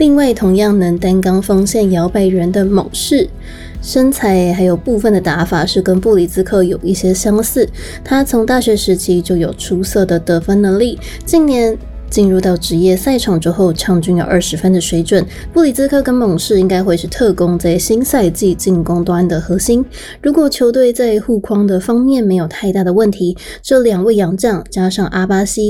另外，同样能担纲锋线摇摆人的猛士，身材还有部分的打法是跟布里兹克有一些相似。他从大学时期就有出色的得分能力，近年进入到职业赛场之后，场均有20分的水准。布里兹克跟猛士应该会是特攻在新赛季进攻端的核心。如果球队在护框的方面没有太大的问题，这两位洋将加上阿巴西